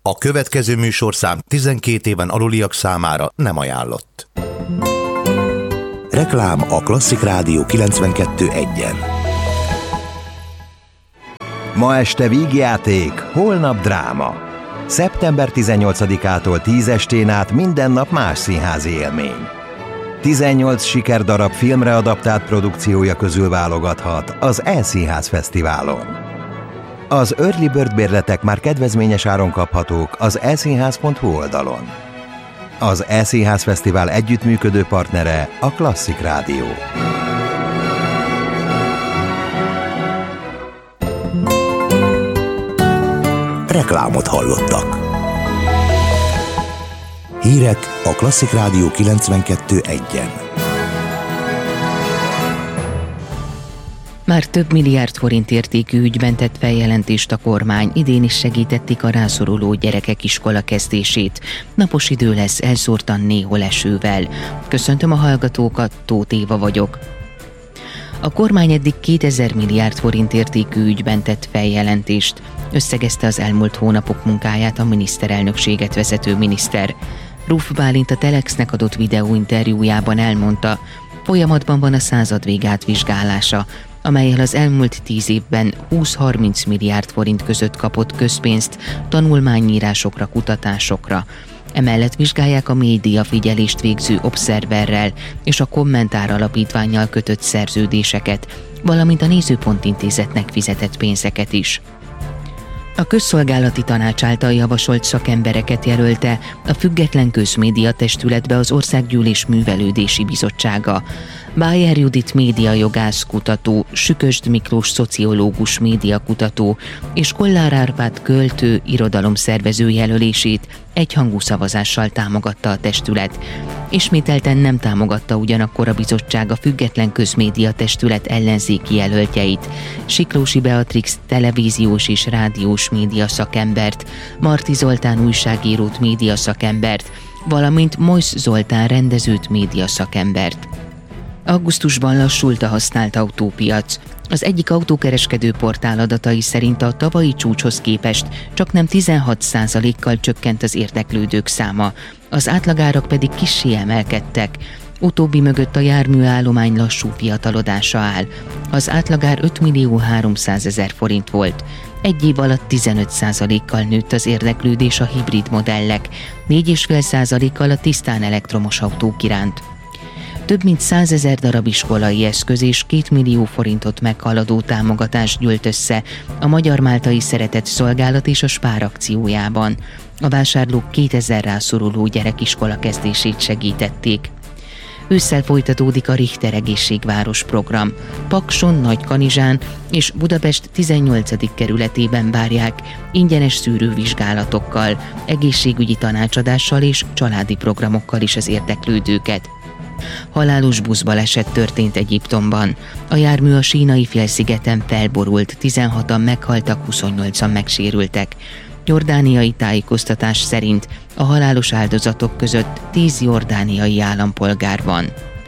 A következő műsorszám 12 éven aluliak számára nem ajánlott. Reklám a Klasszik Rádió 92.1-en. Ma este vígjáték, holnap dráma. Szeptember 18-ától 10 estén át minden nap más színházi élmény. 18 sikerdarab filmre adaptált produkciója közül válogathat az E-Színház Fesztiválon. Az Early Bird bérletek már kedvezményes áron kaphatók az eszínház.hu oldalon. Az E-Színház Fesztivál együttműködő partnere a Klasszik Rádió. Reklámot hallottak. Hírek a Klasszik Rádió 92.1-en. Már több milliárd forint értékű ügyben tett feljelentést a kormány, idén is segítették a rászoruló gyerekek iskola kezdését. Napos idő lesz, elszórtan néhol esővel. Köszöntöm a hallgatókat, Tóth Éva vagyok. A kormány eddig 2000 milliárd forint értékű ügyben tett feljelentést. Összegezte az elmúlt hónapok munkáját a miniszterelnökséget vezető miniszter. Ruf Bálint a Telexnek adott videóinterjújában elmondta, folyamatban van a századvég átvizsgálása, amellyel az elmúlt 10 évben 20-30 milliárd forint között kapott közpénzt tanulmányírásokra, kutatásokra. Emellett vizsgálják a médiafigyelést végző Observerrel és a Kommentár Alapítvánnyal kötött szerződéseket, valamint a Nézőpont Intézetnek fizetett pénzeket is. A Közszolgálati Tanács által javasolt szakembereket jelölte a Független Közmédia Testületbe az Országgyűlés Művelődési Bizottsága. Bájer Judit médiajogász kutató, Sükösd Miklós szociológus médiakutató és Kollár Árpád költő, irodalomszervező jelölését egyhangú szavazással támogatta a testület. Ismételten nem támogatta ugyanakkor a bizottság a Független Közmédia Testület ellenzéki jelöltjeit, Siklósi Beatrix televíziós és rádiós média szakembert, Marti Zoltán újságírót, média szakembert, valamint Mojsz Zoltán rendezőt, média szakembert. Augusztusban lassult a használt autópiac. Az egyik autókereskedő portál adatai szerint a tavalyi csúcshoz képest csaknem 16%-kal csökkent az érdeklődők száma, az átlagárak pedig kissé emelkedtek. Utóbbi mögött a járműállomány lassú fiatalodása áll. Az átlagár 5.300.000 forint volt. Egy év alatt 15%-kal nőtt az érdeklődés a hibrid modellek, 4,5%-kal a tisztán elektromos autók iránt. Több mint 100 000 darab iskolai eszköz és 2 millió forintot meghaladó támogatást gyűlt össze a Magyar Máltai Szeretett Szolgálat és a Spár akciójában. A vásárlók 2000 rászoruló gyerekiskola kezdését segítették. Ősszel folytatódik a Richter Egészségváros program. Pakson, Nagykanizsán és Budapest 18. kerületében várják ingyenes szűrővizsgálatokkal, egészségügyi tanácsadással és családi programokkal is az érdeklődőket. Halálos buszbaleset történt Egyiptomban. A jármű a Sínai-félszigeten felborult, 16-an meghaltak, 28-an megsérültek. Jordániai tájékoztatás szerint a halálos áldozatok között 10 jordániai állampolgár van.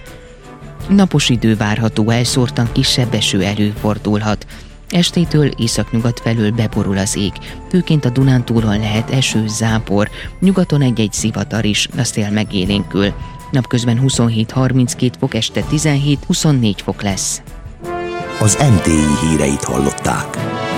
Napos idő várható, elszórtan kisebb eső előfordulhat. Estétől északnyugat felől beborul az ég, főként a Dunántúlon lehet eső, zápor, nyugaton egy-egy zivatar is, a szél megélénkül. Napközben 27-32 fok, este 17-24 fok lesz. Az MTI híreit hallották.